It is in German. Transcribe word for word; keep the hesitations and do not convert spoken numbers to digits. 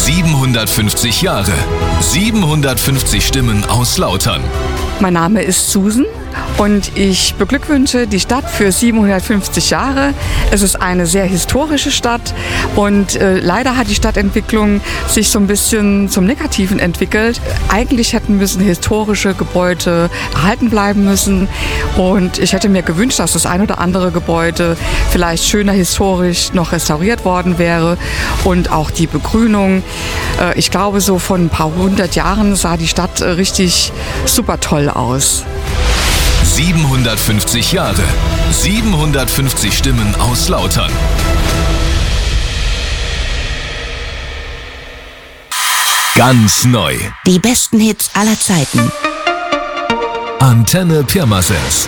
siebenhundertfünfzig Jahre. siebenhundertfünfzig Stimmen aus Lautern. Mein Name ist Susan und ich beglückwünsche die Stadt für siebenhundertfünfzig Jahre. Es ist eine sehr historische Stadt und äh, leider hat die Stadtentwicklung sich so ein bisschen zum Negativen entwickelt. Eigentlich hätten müssen historische Gebäude erhalten bleiben müssen und ich hätte mir gewünscht, dass das ein oder andere Gebäude vielleicht schöner historisch noch restauriert worden wäre und auch die Begrünung. Äh, ich glaube, so von ein paar hundert Jahren sah die Stadt äh, richtig super toll aus. siebenhundertfünfzig Jahre. siebenhundertfünfzig Stimmen aus Lautern. Ganz neu. Die besten Hits aller Zeiten. Antenne Pirmasens.